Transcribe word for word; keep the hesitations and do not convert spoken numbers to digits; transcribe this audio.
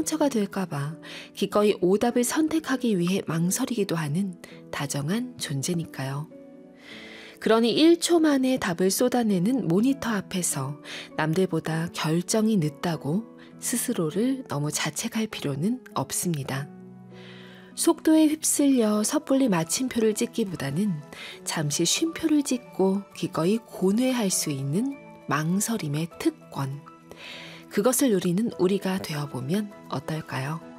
상처가 될까봐 기꺼이 오답을 선택하기 위해 망설이기도 하는 다정한 존재니까요. 그러니 일 초 만에 답을 쏟아내는 모니터 앞에서 남들보다 결정이 늦다고 스스로를 너무 자책할 필요는 없습니다. 속도에 휩쓸려 섣불리 마침표를 찍기보다는 잠시 쉼표를 찍고 기꺼이 고뇌할 수 있는 망설임의 특권. 그것을 누리는 우리가 되어보면 어떨까요?